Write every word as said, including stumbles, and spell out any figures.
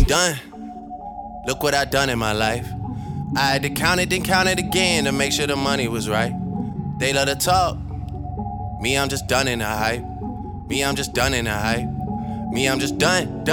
I'm done. Look what I done in my life. I had to count it, then count it again to make sure the money was right. They love to talk. Me, I'm just done in the hype. Me, I'm just done in the hype. Me, I'm just done, done.